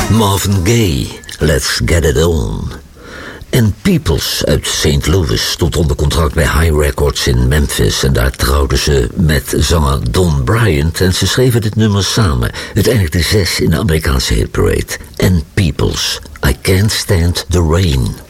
Marvin Gaye, Let's Get It On. En Peoples uit St. Louis stond onder contract bij High Records in Memphis. En daar trouwden ze met zanger Don Bryant. En ze schreven dit nummer samen. Het eindigde 6 in de Amerikaanse hitparade. En Peoples, I Can't Stand the Rain.